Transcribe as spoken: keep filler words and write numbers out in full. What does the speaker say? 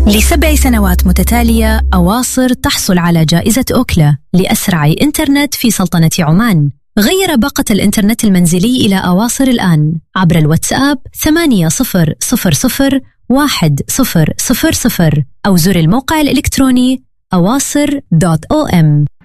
لسبع سنوات متتالية أواصر تحصل على جائزة أوكلا لأسرع إنترنت في سلطنة عمان. غير باقة الإنترنت المنزلي إلى أواصر الآن عبر الواتساب ثمانية صفر صفر صفر واحد صفر صفر صفر أو زر الموقع الإلكتروني أواصر دوت أو إم.